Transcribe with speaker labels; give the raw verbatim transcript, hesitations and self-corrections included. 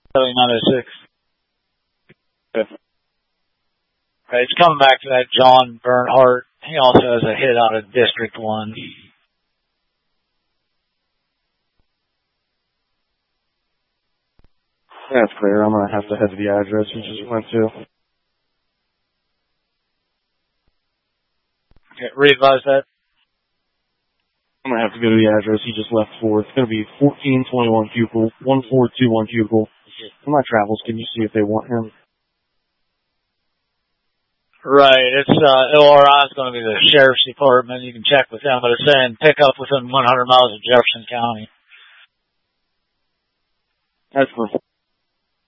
Speaker 1: seventy-nine oh six. Okay. Right, it's coming back to that John Bernhardt. He also has a hit out of District one.
Speaker 2: That's clear. I'm going to have to head to the address we just went to.
Speaker 1: Okay, re-advise that.
Speaker 2: I'm going to have to go to the address he just left for. It's going to be fourteen twenty-one Pupil, one four two one Pupil. For my travels, can you see if they want him?
Speaker 1: Right, it's, uh, O R I is going to be the Sheriff's Department. You can check with them, but it's saying pick up within one hundred miles of Jefferson County.
Speaker 2: That's perfect.